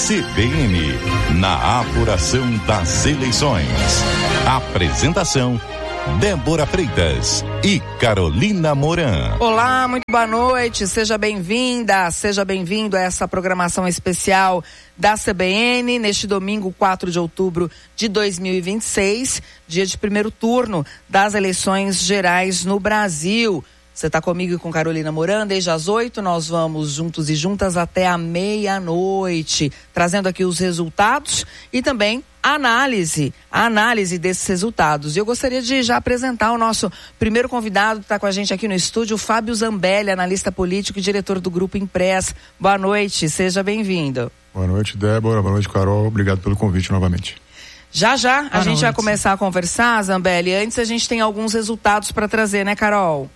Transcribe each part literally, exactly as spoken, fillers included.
C B N, na apuração das eleições. Apresentação: Débora Freitas e Carolina Moran. Olá, muito boa noite, seja bem-vinda, seja bem-vindo a essa programação especial da C B N, neste domingo, quatro de outubro de dois mil e vinte e seis, dia de primeiro turno das eleições gerais no Brasil. Você está comigo e com Carolina Moran desde as oito, nós vamos juntos e juntas até a meia-noite, trazendo aqui os resultados e também a análise, a análise desses resultados. E eu gostaria de já apresentar o nosso primeiro convidado que está com a gente aqui no estúdio, o Fábio Zambelli, analista político e diretor do Grupo Impress. Boa noite, seja bem-vindo. Boa noite, Débora, boa noite, Carol, obrigado pelo convite novamente. Já, já, a boa gente noite. Vai começar a conversar, Zambelli. Antes a gente tem alguns resultados para trazer, né, Carol?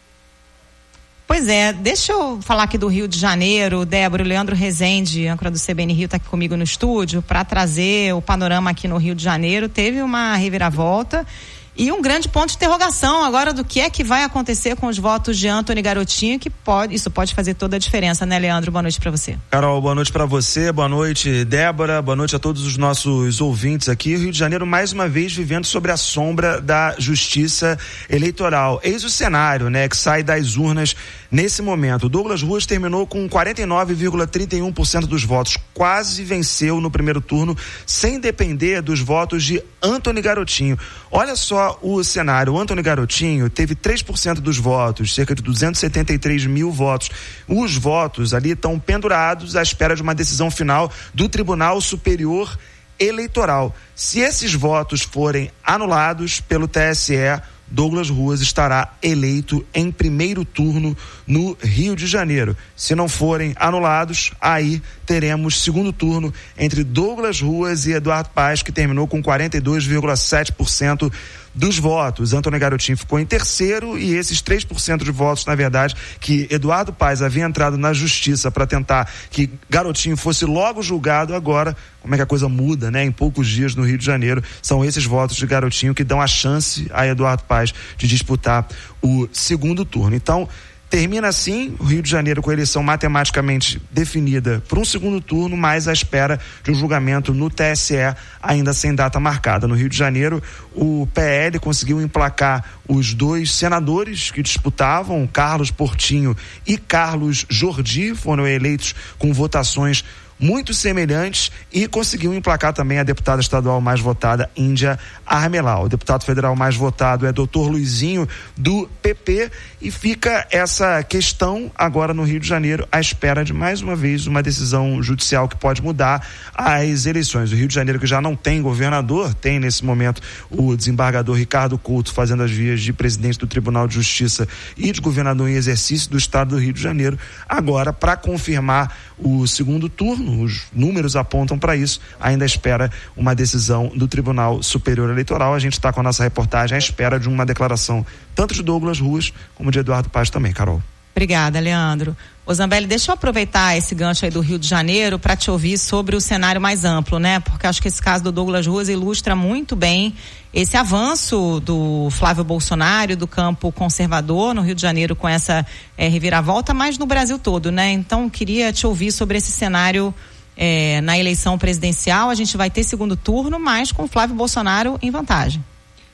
Pois é, deixa eu falar aqui do Rio de Janeiro. Débora, o Leandro Rezende, âncora do C B N Rio, está aqui comigo no estúdio para trazer o panorama aqui no Rio de Janeiro. Teve uma reviravolta e um grande ponto de interrogação agora do que é que vai acontecer com os votos de Antony Garotinho, que pode, isso pode fazer toda a diferença, né, Leandro? Boa noite para você. Carol, boa noite para você, boa noite, Débora, boa noite a todos os nossos ouvintes aqui. O Rio de Janeiro, mais uma vez, vivendo sobre a sombra da justiça eleitoral. Eis o cenário, né, que sai das urnas nesse momento. Douglas Ruas terminou com quarenta e nove vírgula trinta e um por cento dos votos, quase venceu no primeiro turno, sem depender dos votos de Antony Garotinho. Olha só o cenário. O Antony Garotinho teve três por cento dos votos, cerca de duzentos e setenta e três mil votos. Os votos ali estão pendurados à espera de uma decisão final do Tribunal Superior Eleitoral. Se esses votos forem anulados pelo T S E, Douglas Ruas estará eleito em primeiro turno no Rio de Janeiro. Se não forem anulados, aí teremos segundo turno entre Douglas Ruas e Eduardo Paes, que terminou com quarenta e dois vírgula sete por cento dos votos. Antony Garotinho ficou em terceiro e esses três por cento de votos, na verdade, que Eduardo Paes havia entrado na justiça para tentar que Garotinho fosse logo julgado, agora, como é que a coisa muda, né? Em poucos dias no Rio de Janeiro, são esses votos de Garotinho que dão a chance a Eduardo Paes de disputar o segundo turno. Então, termina assim o Rio de Janeiro com a eleição matematicamente definida para um segundo turno, mas à espera de um julgamento no T S E, ainda sem data marcada. No Rio de Janeiro, o P L conseguiu emplacar os dois senadores que disputavam, Carlos Portinho e Carlos Jordi, foram eleitos com votações muito semelhantes, e conseguiu emplacar também a deputada estadual mais votada, Índia Armelau. O deputado federal mais votado é doutor Luizinho, do P P, e fica essa questão agora no Rio de Janeiro à espera de, mais uma vez, uma decisão judicial que pode mudar as eleições. O Rio de Janeiro, que já não tem governador, tem nesse momento o desembargador Ricardo Couto fazendo as vias de presidente do Tribunal de Justiça e de governador em exercício do estado do Rio de Janeiro. Agora, para confirmar o segundo turno, os números apontam para isso, ainda espera uma decisão do Tribunal Superior Eleitoral. A gente está com a nossa reportagem à espera de uma declaração tanto de Douglas Ruas como de Eduardo Paes também, Carol. Obrigada, Leandro. Ô Zambelli, deixa eu aproveitar esse gancho aí do Rio de Janeiro para te ouvir sobre o cenário mais amplo, né? Porque acho que esse caso do Douglas Ruas ilustra muito bem esse avanço do Flávio Bolsonaro, do campo conservador no Rio de Janeiro com essa é, reviravolta, mas no Brasil todo, né? Então, queria te ouvir sobre esse cenário é, na eleição presidencial. A gente vai ter segundo turno, mas com Flávio Bolsonaro em vantagem.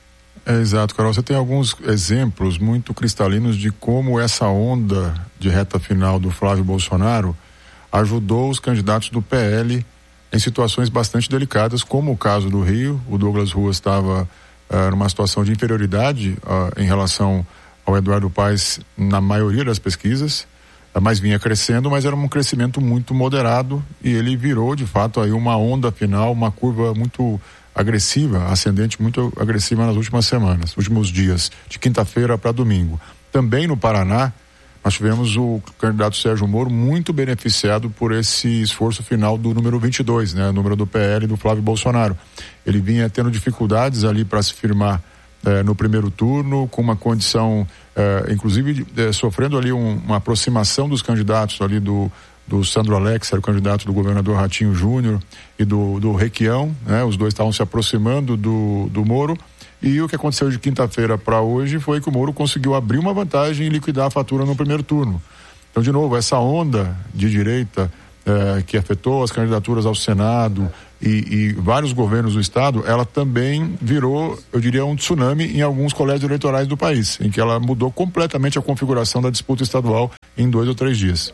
É, exato, Carol. Você tem alguns exemplos muito cristalinos de como essa onda de reta final do Flávio Bolsonaro ajudou os candidatos do P L em situações bastante delicadas, como o caso do Rio. O Douglas Ruas estava uh, numa situação de inferioridade uh, em relação ao Eduardo Paes na maioria das pesquisas, uh, mas vinha crescendo, mas era um crescimento muito moderado, e ele virou de fato aí uma onda final, uma curva muito agressiva, ascendente muito agressiva nas últimas semanas, últimos dias, de quinta-feira para domingo. Também no Paraná, nós tivemos o candidato Sérgio Moro muito beneficiado por esse esforço final do número vinte e dois, né? O número do P L do Flávio Bolsonaro. Ele vinha tendo dificuldades ali para se firmar eh, no primeiro turno, com uma condição, eh, inclusive eh, sofrendo ali um, uma aproximação dos candidatos ali do do Sandro Alex, era o candidato do governador Ratinho Júnior, e do, do Requião, né? Os dois estavam se aproximando do, do Moro, e o que aconteceu de quinta-feira para hoje foi que o Moro conseguiu abrir uma vantagem e liquidar a fatura no primeiro turno. Então, de novo, essa onda de direita eh, que afetou as candidaturas ao Senado e, e vários governos do estado, ela também virou, eu diria, um tsunami em alguns colégios eleitorais do país, em que ela mudou completamente a configuração da disputa estadual em dois ou três dias.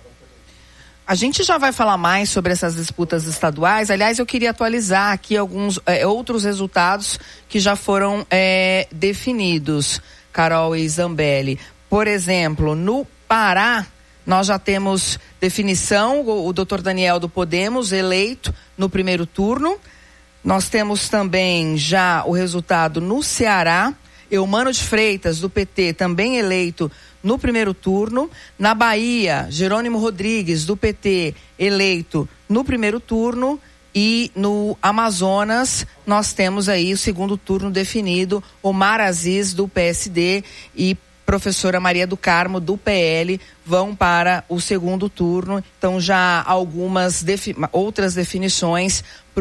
A gente já vai falar mais sobre essas disputas estaduais. Aliás, eu queria atualizar aqui alguns é, outros resultados que já foram é, definidos, Carol e Zambelli. Por exemplo, no Pará, nós já temos definição, o, o doutor Daniel do Podemos eleito no primeiro turno. Nós temos também já o resultado no Ceará, Eumano de Freitas, do P T, também eleito no primeiro turno. Na Bahia, Jerônimo Rodrigues, do P T, eleito no primeiro turno. E no Amazonas, nós temos aí o segundo turno definido, Omar Aziz, do P S D, e professora Maria do Carmo, do P L, vão para o segundo turno. Então, já algumas defi- outras definições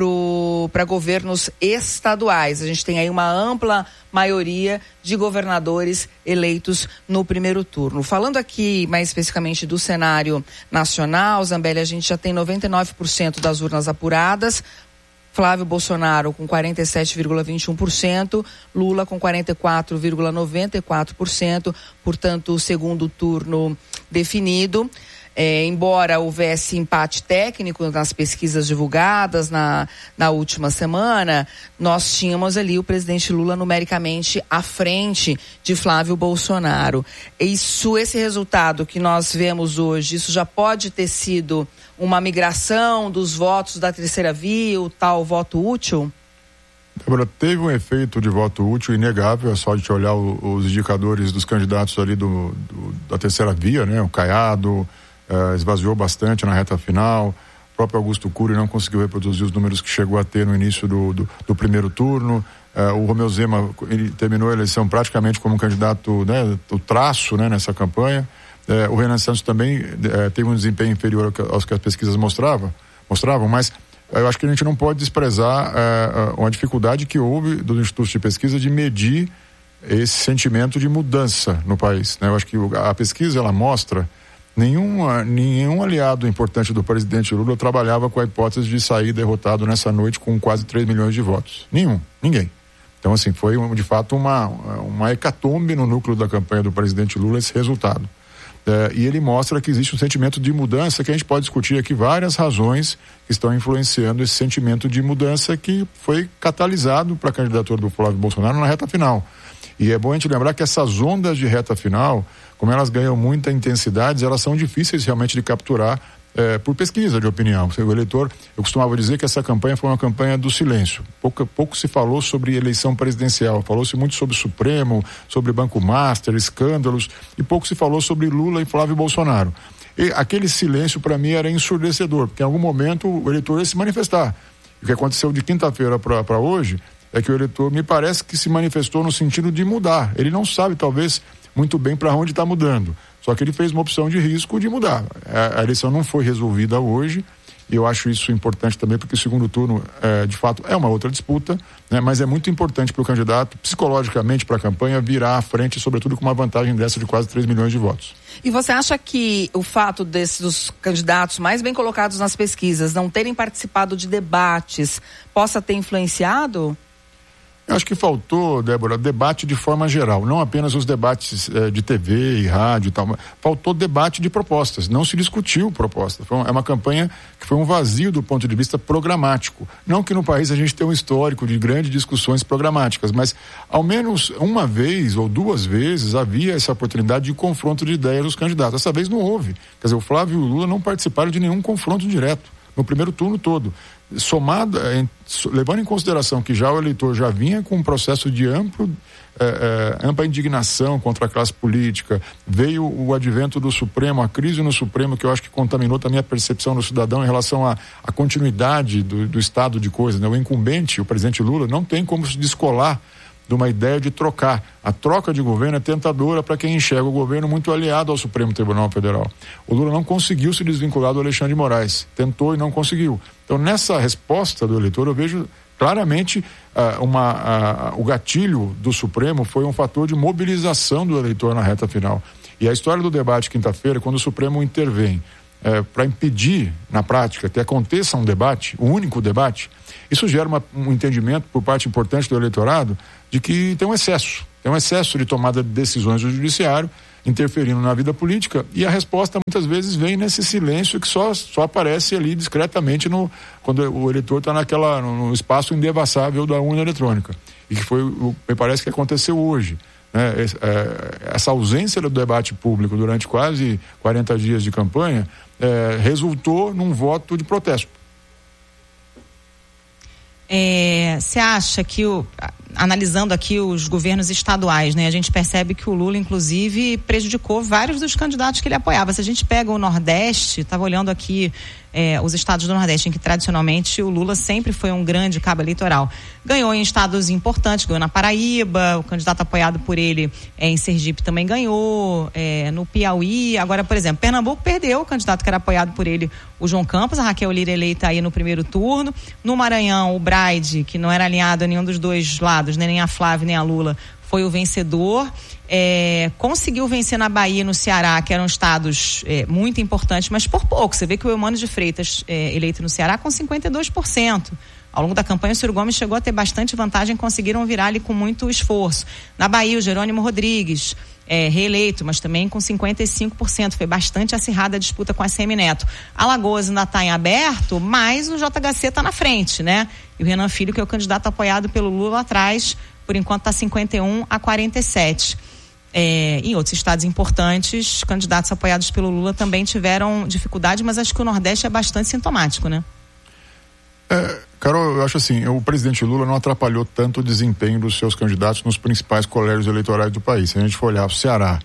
para governos estaduais. A gente tem aí uma ampla maioria de governadores eleitos no primeiro turno. Falando aqui mais especificamente do cenário nacional, Zambelli, a gente já tem noventa e nove por cento das urnas apuradas. Flávio Bolsonaro com quarenta e sete vírgula vinte e um por cento, Lula com quarenta e quatro vírgula noventa e quatro por cento, portanto o segundo turno definido. É, embora houvesse empate técnico nas pesquisas divulgadas na, na última semana, nós tínhamos ali o presidente Lula numericamente à frente de Flávio Bolsonaro. Isso, esse resultado que nós vemos hoje, isso já pode ter sido uma migração dos votos da terceira via, o tal voto útil? Débora, teve um efeito de voto útil inegável, é só de te olhar o, os indicadores dos candidatos ali do, do, da terceira via, né? O Caiado Uh, esvaziou bastante na reta final, o próprio Augusto Cury não conseguiu reproduzir os números que chegou a ter no início do, do, do primeiro turno. Uh, o Romeu Zema, ele terminou a eleição praticamente como um candidato, né, o traço, né, nessa campanha. Uh, o Renan Santos também uh, teve um desempenho inferior ao que, aos que as pesquisas mostravam, mostravam, mas uh, eu acho que a gente não pode desprezar uh, uh, uma dificuldade que houve dos institutos de pesquisa de medir esse sentimento de mudança no país, né? Eu acho que a pesquisa, ela mostra Nenhum, nenhum aliado importante do presidente Lula trabalhava com a hipótese de sair derrotado nessa noite com quase três milhões de votos. Nenhum, ninguém. Então, assim, foi de fato uma, uma hecatombe no núcleo da campanha do presidente Lula esse resultado. É, e ele mostra que existe um sentimento de mudança que a gente pode discutir aqui várias razões que estão influenciando esse sentimento de mudança que foi catalisado para a candidatura do Flávio Bolsonaro na reta final. E é bom a gente lembrar que essas ondas de reta final, como elas ganham muita intensidade, elas são difíceis realmente de capturar eh, por pesquisa de opinião. O eleitor, eu costumava dizer que essa campanha foi uma campanha do silêncio. Pouco, pouco se falou sobre eleição presidencial, falou-se muito sobre o Supremo, sobre Banco Master, escândalos, e pouco se falou sobre Lula e Flávio Bolsonaro. E aquele silêncio, para mim, era ensurdecedor, porque em algum momento o eleitor ia se manifestar. O que aconteceu de quinta-feira para hoje é que o eleitor, me parece que se manifestou no sentido de mudar. Ele não sabe, talvez, muito bem para onde está mudando. Só que ele fez uma opção de risco de mudar. A, a eleição não foi resolvida hoje, e eu acho isso importante também, porque o segundo turno, é, de fato, é uma outra disputa, né? Mas é muito importante para o candidato, psicologicamente, para a campanha, virar à frente, sobretudo com uma vantagem dessa de quase três milhões de votos. E você acha que o fato desses dos candidatos mais bem colocados nas pesquisas não terem participado de debates possa ter influenciado? Eu acho que faltou, Débora, debate de forma geral, não apenas os debates eh, de T V e rádio e tal, faltou debate de propostas, não se discutiu proposta. Foi uma, é uma campanha que foi um vazio do ponto de vista programático. Não que no país a gente tenha um histórico de grandes discussões programáticas, mas ao menos uma vez ou duas vezes havia essa oportunidade de confronto de ideias dos candidatos. Dessa vez não houve. Quer dizer, o Flávio e o Lula não participaram de nenhum confronto direto no primeiro turno todo. Somado, em, levando em consideração que já o eleitor já vinha com um processo de amplo, eh, eh, ampla indignação contra a classe política, veio o advento do Supremo, a crise no Supremo, que eu acho que contaminou também a percepção do cidadão em relação à continuidade do, do estado de coisas, né? O incumbente, o presidente Lula, não tem como se descolar de uma ideia de trocar. A troca de governo é tentadora para quem enxerga o governo muito aliado ao Supremo Tribunal Federal. O Lula não conseguiu se desvincular do Alexandre de Moraes. Tentou e não conseguiu. Então, nessa resposta do eleitor, eu vejo claramente uh, uma, uh, o gatilho do Supremo foi um fator de mobilização do eleitor na reta final. E a história do debate quinta-feira, quando o Supremo intervém é, para impedir, na prática, que aconteça um debate, um único debate, isso gera uma, um entendimento por parte importante do eleitorado de que tem um excesso, tem um excesso de tomada de decisões do judiciário, interferindo na vida política, e a resposta muitas vezes vem nesse silêncio que só, só aparece ali discretamente no, quando o eleitor está naquela, no, no espaço indevassável da urna eletrônica, e que foi, o, me parece que aconteceu hoje. Né? Essa ausência do debate público durante quase quarenta dias de campanha é, resultou num voto de protesto. Você é, acha que, o, analisando aqui os governos estaduais, né, a gente percebe que o Lula, inclusive, prejudicou vários dos candidatos que ele apoiava. Se a gente pega o Nordeste, estava olhando aqui é, os estados do Nordeste, em que tradicionalmente o Lula sempre foi um grande cabo eleitoral. Ganhou em estados importantes, ganhou na Paraíba, o candidato apoiado por ele é, em Sergipe também ganhou, é, no Piauí. Agora, por exemplo, Pernambuco perdeu o candidato que era apoiado por ele, o João Campos, a Raquel Lira eleita aí no primeiro turno. No Maranhão, o Braide, que não era alinhado a nenhum dos dois lados, nem a Flávia nem a Lula, foi o vencedor. É, conseguiu vencer na Bahia e no Ceará, que eram estados é, muito importantes, mas por pouco. Você vê que o Eumano de Freitas, é, eleito no Ceará, com cinquenta e dois por cento. Ao longo da campanha, o Ciro Gomes chegou a ter bastante vantagem, conseguiram virar ali com muito esforço. Na Bahia, o Jerônimo Rodrigues, é, reeleito, mas também com cinquenta e cinco por cento. Foi bastante acirrada a disputa com a Semineto. Alagoas ainda está em aberto, mas o J H C está na frente, né? E o Renan Filho, que é o candidato apoiado pelo Lula atrás, por enquanto está cinquenta e um a quarenta e sete. É, em outros estados importantes, candidatos apoiados pelo Lula também tiveram dificuldade, mas acho que o Nordeste é bastante sintomático, né? É, Carol, eu acho assim, o presidente Lula não atrapalhou tanto o desempenho dos seus candidatos nos principais colégios eleitorais do país. Se a gente for olhar o Ceará,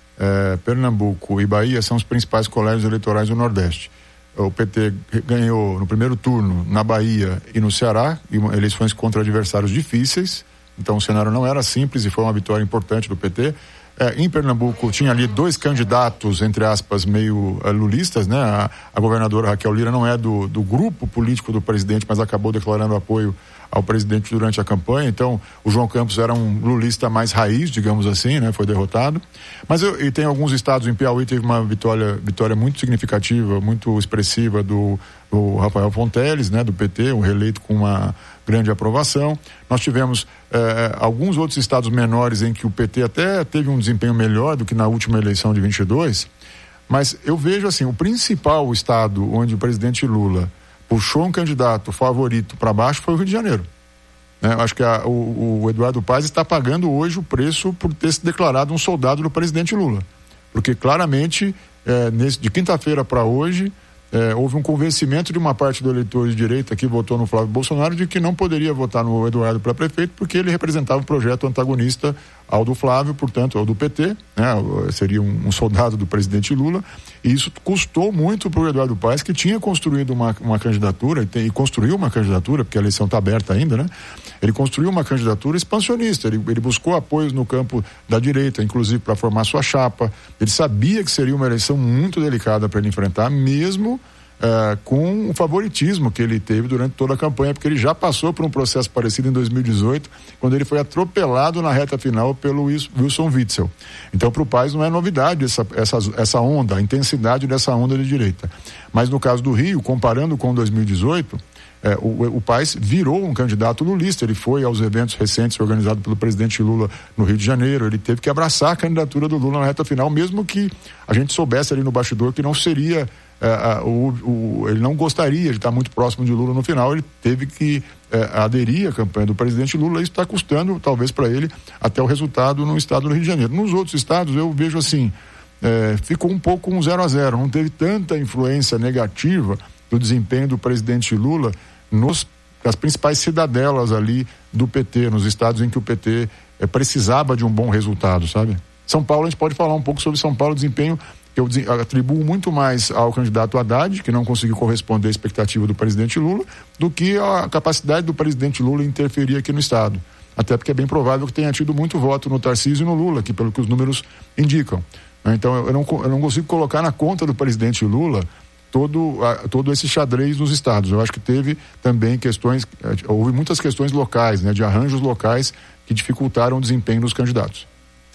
é, Pernambuco e Bahia, são os principais colégios eleitorais do Nordeste. O P T ganhou no primeiro turno na Bahia e no Ceará, e eleições contra adversários difíceis, então o cenário não era simples e foi uma vitória importante do P T. É, em Pernambuco tinha ali dois candidatos, entre aspas, meio uh, lulistas, né? A, a governadora Raquel Lira não é do, do grupo político do presidente, mas acabou declarando apoio ao presidente durante a campanha. Então, o João Campos era um lulista mais raiz, digamos assim, né? Foi derrotado. Mas eu, e tem alguns estados, em Piauí teve uma vitória, vitória muito significativa, muito expressiva do, do Rafael Fonteles, né? Do P T, um reeleito com uma grande aprovação. Nós tivemos eh, alguns outros estados menores em que o P T até teve um desempenho melhor do que na última eleição de vinte e dois, mas eu vejo assim, o principal estado onde o presidente Lula puxou um candidato favorito para baixo foi o Rio de Janeiro. Né? Acho que a, o, o Eduardo Paes está pagando hoje o preço por ter se declarado um soldado do presidente Lula, porque claramente eh, nesse, de quinta-feira para hoje É, houve um convencimento de uma parte do eleitor de direita que votou no Flávio Bolsonaro de que não poderia votar no Eduardo para prefeito porque ele representava o projeto antagonista ao do Flávio, portanto, ao do P T, né? Seria um, um soldado do presidente Lula, e isso custou muito para o Eduardo Paes, que tinha construído uma, uma candidatura e, tem, e construiu uma candidatura, porque a eleição está aberta ainda, né? Ele construiu uma candidatura expansionista, ele, ele buscou apoios no campo da direita, inclusive para formar sua chapa. Ele sabia que seria uma eleição muito delicada para ele enfrentar, mesmo Uh, com o favoritismo que ele teve durante toda a campanha, porque ele já passou por um processo parecido em dois mil e dezoito, quando ele foi atropelado na reta final pelo Wilson Witzel. Então, para o Paes não é novidade essa, essa, essa onda, a intensidade dessa onda de direita. Mas no caso do Rio, comparando com dois mil e dezoito, é, o, o Paes virou um candidato lulista. Ele foi aos eventos recentes organizados pelo presidente Lula no Rio de Janeiro. Ele teve que abraçar a candidatura do Lula na reta final, mesmo que a gente soubesse ali no bastidor que não seria É, o, o, ele não gostaria de estar muito próximo de Lula no final. Ele teve que é, aderir à campanha do presidente Lula. Isso está custando, talvez, para ele até o resultado no estado do Rio de Janeiro. Nos outros estados eu vejo assim, é, ficou um pouco um zero a zero, não teve tanta influência negativa do desempenho do presidente Lula nos, nas principais cidadelas ali do P T, nos estados em que o P T é, precisava de um bom resultado, sabe? São Paulo, a gente pode falar um pouco sobre São Paulo, desempenho que eu atribuo muito mais ao candidato Haddad, que não conseguiu corresponder à expectativa do presidente Lula, do que a capacidade do presidente Lula interferir aqui no estado. Até porque é bem provável que tenha tido muito voto no Tarcísio e no Lula, que pelo que os números indicam. Então eu não, eu não consigo colocar na conta do presidente Lula todo, todo esse xadrez nos estados. Eu acho que teve também questões, houve muitas questões locais, né, de arranjos locais que dificultaram o desempenho dos candidatos.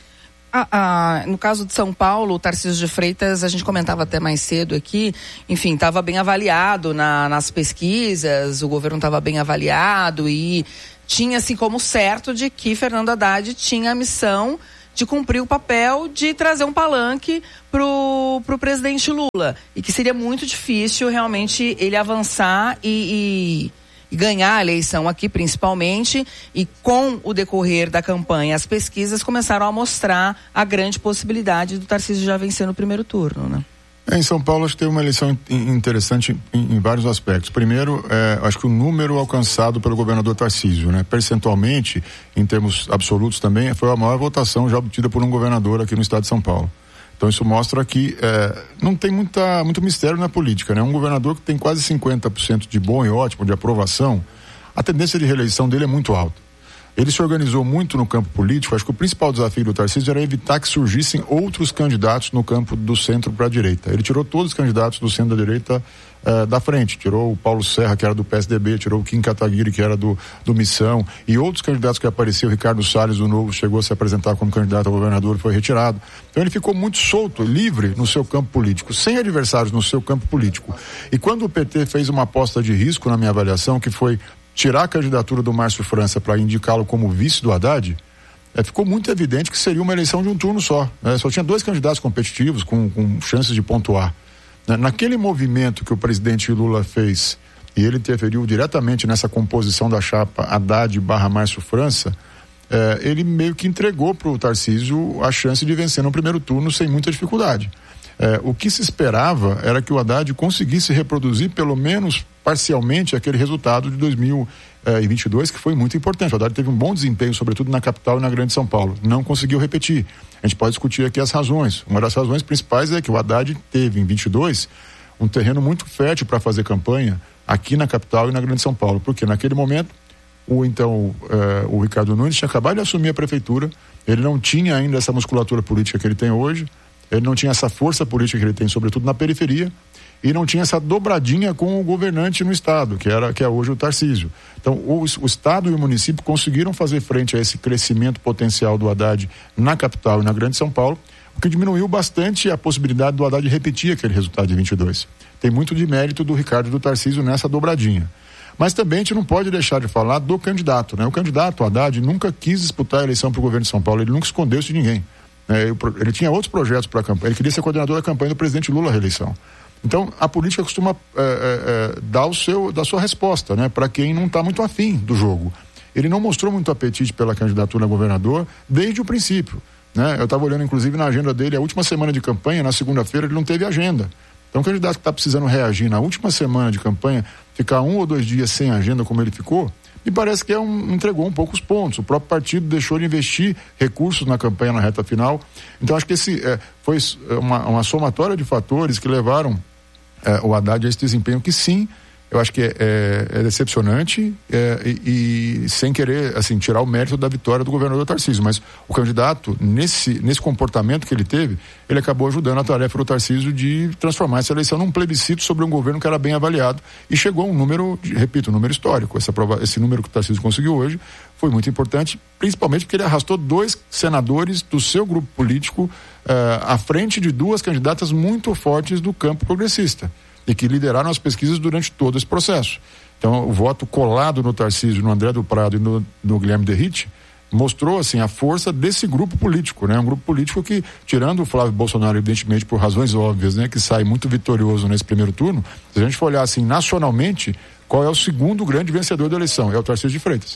Ah, ah, no caso de São Paulo, o Tarcísio de Freitas, a gente comentava até mais cedo aqui, enfim, estava bem avaliado na, nas pesquisas, o governo estava bem avaliado e tinha assim como certo de que Fernando Haddad tinha a missão de cumprir o papel de trazer um palanque pro, pro presidente Lula e que seria muito difícil realmente ele avançar e... e e ganhar a eleição aqui principalmente, e com o decorrer da campanha as pesquisas começaram a mostrar a grande possibilidade do Tarcísio já vencer no primeiro turno, né? É, em São Paulo acho que teve uma eleição interessante em, em vários aspectos. Primeiro, é, acho que o número alcançado pelo governador Tarcísio, né? Percentualmente, em termos absolutos também, foi a maior votação já obtida por um governador aqui no estado de São Paulo. Então isso mostra que é, não tem muita, muito mistério na política, né? Um governador que tem quase cinquenta por cento de bom e ótimo, de aprovação, a tendência de reeleição dele é muito alta. Ele se organizou muito no campo político. Acho que o principal desafio do Tarcísio era evitar que surgissem outros candidatos no campo do centro para a direita. Ele tirou todos os candidatos do centro da direita uh, da frente. Tirou o Paulo Serra, que era do P S D B, tirou o Kim Kataguiri, que era do, do Missão, e outros candidatos que apareceram. O Ricardo Salles, do Novo, chegou a se apresentar como candidato a governador, foi retirado. Então ele ficou muito solto, livre no seu campo político, sem adversários no seu campo político. E quando o P T fez uma aposta de risco, na minha avaliação, que foi tirar a candidatura do Márcio França para indicá-lo como vice do Haddad, é, ficou muito evidente que seria uma eleição de um turno só, né? Só tinha dois candidatos competitivos com, com chances de pontuar, né? Naquele movimento que o presidente Lula fez, e ele interferiu diretamente nessa composição da chapa Haddad barra Márcio França, é, ele meio que entregou para o Tarcísio a chance de vencer no primeiro turno sem muita dificuldade. É, o que se esperava era que o Haddad conseguisse reproduzir pelo menos parcialmente aquele resultado de dois mil e vinte e dois, que foi muito importante. O Haddad teve um bom desempenho, sobretudo na capital e na Grande São Paulo. Não conseguiu repetir. A gente pode discutir aqui as razões. Uma das razões principais é que o Haddad teve em vinte e dois um terreno muito fértil para fazer campanha aqui na capital e na Grande São Paulo, porque naquele momento o então eh, o Ricardo Nunes tinha acabado de assumir a prefeitura, ele não tinha ainda essa musculatura política que ele tem hoje, ele não tinha essa força política que ele tem, sobretudo na periferia, e não tinha essa dobradinha com o governante no estado, que era que é hoje o Tarcísio. Então, o, o estado e o município conseguiram fazer frente a esse crescimento potencial do Haddad na capital e na Grande São Paulo, o que diminuiu bastante a possibilidade do Haddad repetir aquele resultado de vinte e dois. Tem muito de mérito do Ricardo e do Tarcísio nessa dobradinha. Mas também a gente não pode deixar de falar do candidato, né? O candidato, o Haddad, nunca quis disputar a eleição para o governo de São Paulo, ele nunca escondeu-se de ninguém. É, ele tinha outros projetos para a campanha, ele queria ser coordenador da campanha do presidente Lula à reeleição. Então, a política costuma é, é, dar o seu, da sua resposta, né, para quem não está muito afim do jogo. Ele não mostrou muito apetite pela candidatura a governador desde o princípio, né? Eu estava olhando, inclusive, na agenda dele, a última semana de campanha, na segunda-feira, ele não teve agenda. Então, o candidato que está precisando reagir na última semana de campanha, ficar um ou dois dias sem agenda como ele ficou, me parece que é um, entregou um pouco os pontos. O próprio partido deixou de investir recursos na campanha na reta final. Então, acho que esse é, foi uma, uma somatória de fatores que levaram é, o Haddad a esse desempenho que, sim, eu acho que é, é, é decepcionante é, e, e sem querer assim, tirar o mérito da vitória do governador Tarcísio, mas o candidato, nesse, nesse comportamento que ele teve, ele acabou ajudando a tarefa do Tarcísio de transformar essa eleição num plebiscito sobre um governo que era bem avaliado e chegou a um número, repito, um número histórico. Essa prova, esse número que o Tarcísio conseguiu hoje foi muito importante, principalmente porque ele arrastou dois senadores do seu grupo político uh, à frente de duas candidatas muito fortes do campo progressista e que lideraram as pesquisas durante todo esse processo. Então, o voto colado no Tarcísio, no André do Prado e no, no Guilherme Derrite mostrou, assim, a força desse grupo político, né? Um grupo político que, tirando o Flávio Bolsonaro, evidentemente, por razões óbvias, né? Que sai muito vitorioso nesse primeiro turno, se a gente for olhar, assim, nacionalmente, qual é o segundo grande vencedor da eleição? É o Tarcísio de Freitas.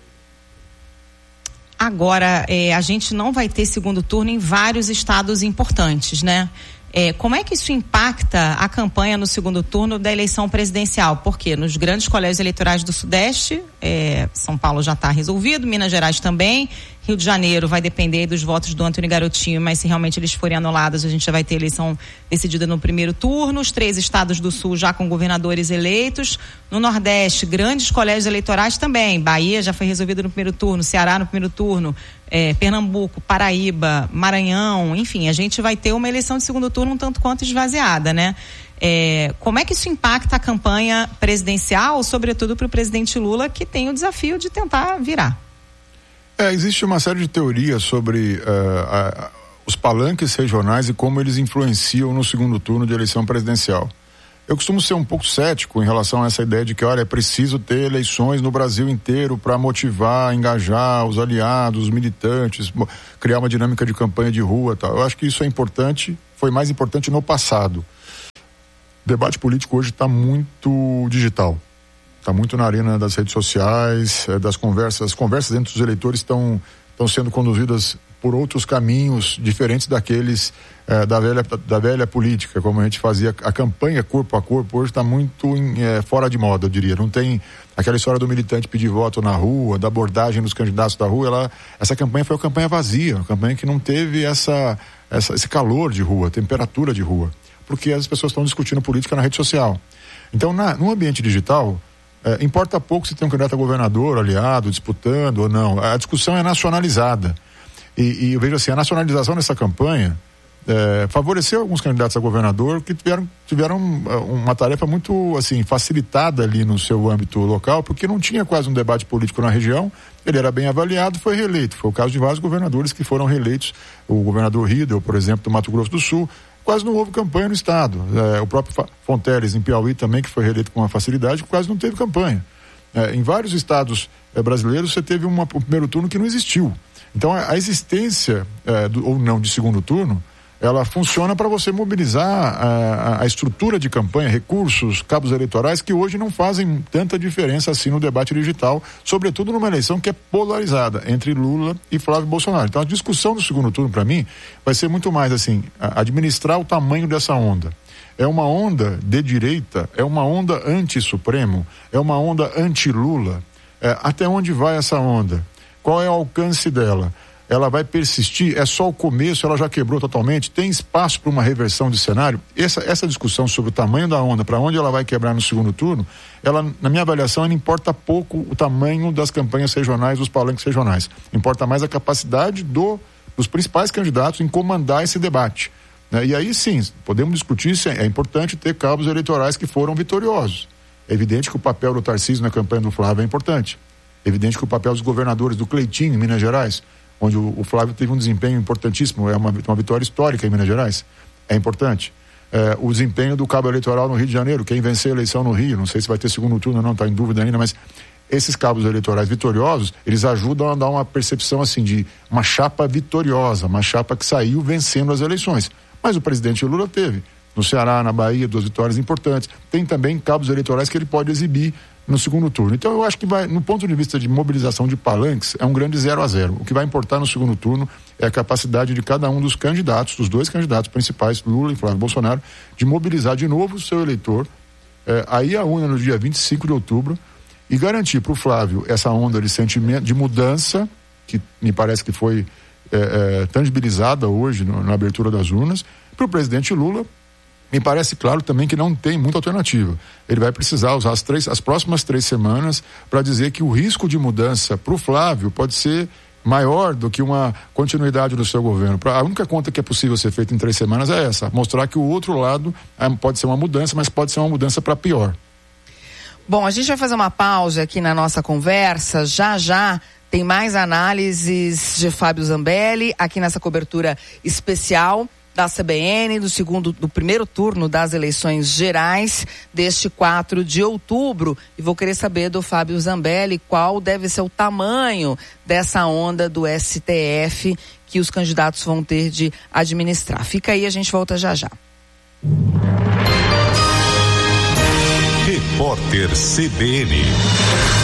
Agora, eh, a gente não vai ter segundo turno em vários estados importantes, né? É, como é que isso impacta a campanha no segundo turno da eleição presidencial? Porque nos grandes colégios eleitorais do Sudeste, é, São Paulo já está resolvido, Minas Gerais também, Rio de Janeiro vai depender dos votos do Antônio Garotinho, mas se realmente eles forem anulados, a gente já vai ter eleição decidida no primeiro turno. Os três estados do Sul já com governadores eleitos. No Nordeste, grandes colégios eleitorais também. Bahia já foi resolvido no primeiro turno, Ceará no primeiro turno, é, Pernambuco, Paraíba, Maranhão, enfim, a gente vai ter uma eleição de segundo turno um tanto quanto esvaziada, né? É, como é que isso impacta a campanha presidencial, sobretudo para o presidente Lula, que tem o desafio de tentar virar? É, existe uma série de teorias sobre uh, a, os palanques regionais e como eles influenciam no segundo turno de eleição presidencial. Eu costumo ser um pouco cético em relação a essa ideia de que, olha, é preciso ter eleições no Brasil inteiro para motivar, engajar os aliados, os militantes, criar uma dinâmica de campanha de rua, tal. Eu acho que isso é importante, foi mais importante no passado. O debate político hoje está muito digital, está muito na arena das redes sociais, das conversas. As conversas entre os eleitores estão estão sendo conduzidas por outros caminhos diferentes daqueles eh, da velha da velha política, como a gente fazia a campanha corpo a corpo. Hoje está muito em, eh, fora de moda, eu diria. Não tem aquela história do militante pedir voto na rua, da abordagem dos candidatos da rua. Ela, essa campanha foi uma campanha vazia, uma campanha que não teve essa, essa esse calor de rua, temperatura de rua, porque as pessoas estão discutindo política na rede social. Então, na, no ambiente digital, é, importa pouco se tem um candidato a governador, aliado, disputando ou não. A discussão é nacionalizada. E, e eu vejo assim, a nacionalização dessa campanha é, favoreceu alguns candidatos a governador que tiveram, tiveram uma tarefa muito assim, facilitada ali no seu âmbito local, porque não tinha quase um debate político na região. Ele era bem avaliado, foi reeleito. Foi o caso de vários governadores que foram reeleitos. O governador Riedel, por exemplo, do Mato Grosso do Sul, quase não houve campanha no estado. É, o próprio Fonteles, em Piauí também, que foi reeleito com uma facilidade, quase não teve campanha. É, em vários estados é, brasileiros, você teve uma, um primeiro turno que não existiu. Então, a, a existência, é, do, ou não, de segundo turno, ela funciona para você mobilizar a, a estrutura de campanha, recursos, cabos eleitorais que hoje não fazem tanta diferença assim no debate digital, sobretudo numa eleição que é polarizada entre Lula e Flávio Bolsonaro. Então a discussão do segundo turno, para mim, vai ser muito mais assim, administrar o tamanho dessa onda. É uma onda de direita, é uma onda anti-Supremo, é uma onda anti-Lula. É, até onde vai essa onda? Qual é o alcance dela? Ela vai persistir? É só o começo? Ela já quebrou totalmente? Tem espaço para uma reversão de cenário? Essa, essa discussão sobre o tamanho da onda, para onde ela vai quebrar no segundo turno, ela, na minha avaliação, ela importa pouco o tamanho das campanhas regionais, dos palanques regionais. Importa mais a capacidade do, dos principais candidatos em comandar esse debate. Né? E aí sim, podemos discutir se é importante ter cabos eleitorais que foram vitoriosos. É evidente que o papel do Tarcísio na campanha do Flávio é importante. É evidente que o papel dos governadores, do Cleitinho em Minas Gerais, onde o, o Flávio teve um desempenho importantíssimo, é uma, uma vitória histórica em Minas Gerais, é importante. É, o desempenho do cabo eleitoral no Rio de Janeiro, quem vencer a eleição no Rio, não sei se vai ter segundo turno ou não, está em dúvida ainda, mas esses cabos eleitorais vitoriosos, eles ajudam a dar uma percepção assim de uma chapa vitoriosa, uma chapa que saiu vencendo as eleições. Mas o presidente Lula teve, no Ceará, na Bahia, duas vitórias importantes. Tem também cabos eleitorais que ele pode exibir no segundo turno. Então eu acho que vai, no ponto de vista de mobilização de palanques, é um grande zero a zero. O que vai importar no segundo turno é a capacidade de cada um dos candidatos, dos dois candidatos principais, Lula e Flávio Bolsonaro, de mobilizar de novo o seu eleitor, é, aí a urna no dia vinte e cinco de outubro, e garantir para o Flávio essa onda de sentimento, de mudança, que me parece que foi é, é, tangibilizada hoje no, na abertura das urnas, para o presidente Lula. Me parece claro também que não tem muita alternativa. Ele vai precisar usar as, três, as próximas três semanas para dizer que o risco de mudança para o Flávio pode ser maior do que uma continuidade do seu governo. Pra, a única conta que é possível ser feita em três semanas é essa, mostrar que o outro lado é, pode ser uma mudança, mas pode ser uma mudança para pior. Bom, a gente vai fazer uma pausa aqui na nossa conversa. Já já tem mais análises de Fábio Zambelli aqui nessa cobertura especial da C B N, do segundo, do primeiro turno das eleições gerais deste quatro de outubro. E vou querer saber do Fábio Zambelli qual deve ser o tamanho dessa onda do S T F que os candidatos vão ter de administrar. Fica aí, a gente volta já já. Repórter C B N.